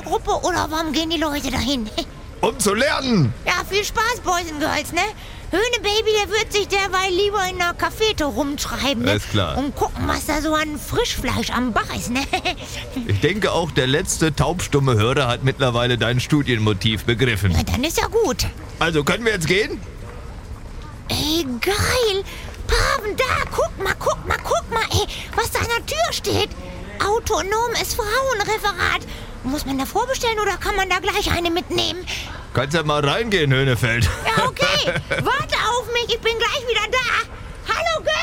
Zaubergruppe oder warum gehen die Leute dahin? Um zu lernen. Ja, viel Spaß, Boys and Girls, ne? Höhnebaby, der wird sich derweil lieber in der Cafete rumtreiben, ne? Ist klar. Und gucken, was da so an Frischfleisch am Bach ist, ne? Ich denke auch, der letzte taubstumme Hörer hat mittlerweile dein Studienmotiv begriffen. Na, dann ist ja gut. Also, können wir jetzt gehen? Ey, geil. Paven, da, guck mal, ey, was da an der Tür steht. Autonomes Frauenreferat. Muss man da vorbestellen oder kann man da gleich eine mitnehmen? Kannst ja mal reingehen, Höhnefeld. Ja, okay. Warte auf mich, ich bin gleich wieder da. Hallo, Girls.